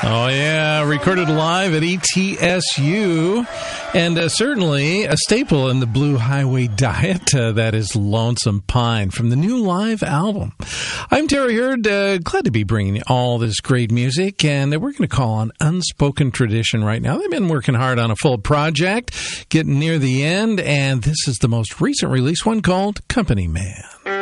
Oh, yeah, recorded live at ETSU, and certainly a staple in the Blue Highway diet, that is Lonesome Pine, from the new live album. I'm Terry Hurd, glad to be bringing you all this great music, and we're going to call on Unspoken Tradition right now. They've been working hard on a full project, getting near the end, and this is the most recent release, one called Company Man.